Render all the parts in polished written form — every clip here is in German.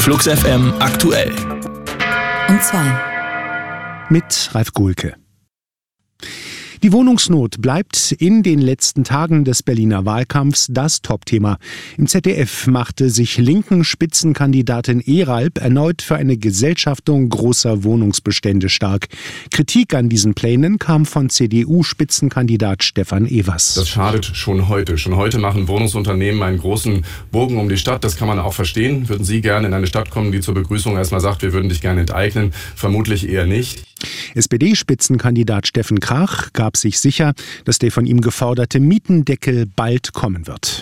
Flux FM aktuell. Und 2. Mit Ralf Gohlke. Die Wohnungsnot bleibt in den letzten Tagen des Berliner Wahlkampfs das Topthema. Im ZDF machte sich linken Spitzenkandidatin Eralb erneut für eine Gesellschaftung großer Wohnungsbestände stark. Kritik an diesen Plänen kam von CDU-Spitzenkandidat Stefan Evers. Das schadet schon heute. Schon heute machen Wohnungsunternehmen einen großen Bogen um die Stadt. Das kann man auch verstehen. Würden Sie gerne in eine Stadt kommen, die zur Begrüßung erstmal sagt, wir würden dich gerne enteignen? Vermutlich eher nicht. SPD-Spitzenkandidat Steffen Krach gab sich sicher, dass der von ihm geforderte Mietendeckel bald kommen wird.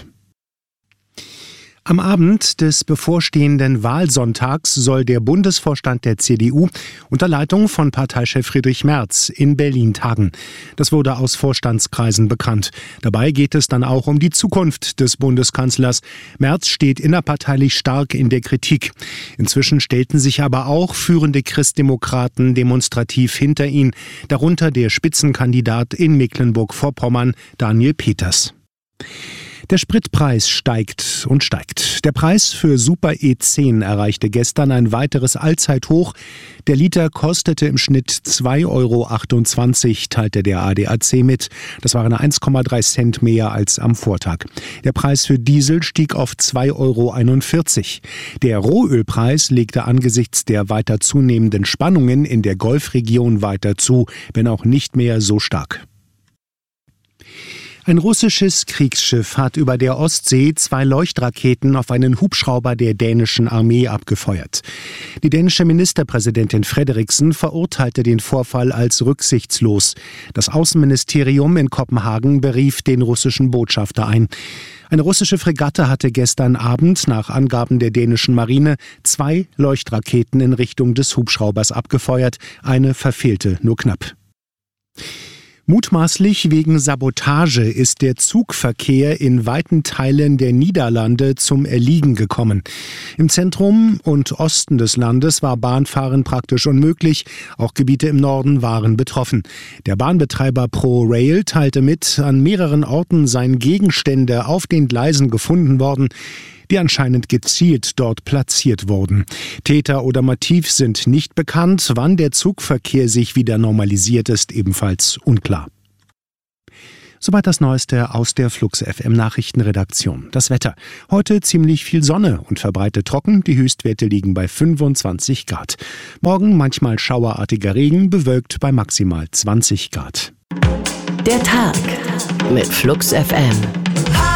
Am Abend des bevorstehenden Wahlsonntags soll der Bundesvorstand der CDU unter Leitung von Parteichef Friedrich Merz in Berlin tagen. Das wurde aus Vorstandskreisen bekannt. Dabei geht es dann auch um die Zukunft des Bundeskanzlers. Merz steht innerparteilich stark in der Kritik. Inzwischen stellten sich aber auch führende Christdemokraten demonstrativ hinter ihn, darunter der Spitzenkandidat in Mecklenburg-Vorpommern, Daniel Peters. Der Spritpreis steigt und steigt. Der Preis für Super E10 erreichte gestern ein weiteres Allzeithoch. Der Liter kostete im Schnitt 2,28 €, teilte der ADAC mit. Das waren 1,3 Cent mehr als am Vortag. Der Preis für Diesel stieg auf 2,41 €. Der Rohölpreis legte angesichts der weiter zunehmenden Spannungen in der Golfregion weiter zu, wenn auch nicht mehr so stark. Ein russisches Kriegsschiff hat über der Ostsee 2 Leuchtraketen auf einen Hubschrauber der dänischen Armee abgefeuert. Die dänische Ministerpräsidentin Frederiksen verurteilte den Vorfall als rücksichtslos. Das Außenministerium in Kopenhagen berief den russischen Botschafter ein. Eine russische Fregatte hatte gestern Abend nach Angaben der dänischen Marine 2 Leuchtraketen in Richtung des Hubschraubers abgefeuert. Eine verfehlte nur knapp. Mutmaßlich wegen Sabotage ist der Zugverkehr in weiten Teilen der Niederlande zum Erliegen gekommen. Im Zentrum und Osten des Landes war Bahnfahren praktisch unmöglich. Auch Gebiete im Norden waren betroffen. Der Bahnbetreiber ProRail teilte mit, an mehreren Orten seien Gegenstände auf den Gleisen gefunden worden, die anscheinend gezielt dort platziert wurden. Täter oder Motiv sind nicht bekannt. Wann der Zugverkehr sich wieder normalisiert, ist ebenfalls unklar. Soweit das Neueste aus der Flux FM Nachrichtenredaktion. Das Wetter. Heute ziemlich viel Sonne und verbreitet trocken. Die Höchstwerte liegen bei 25 Grad. Morgen manchmal schauerartiger Regen, bewölkt bei maximal 20 Grad. Der Tag mit Flux FM.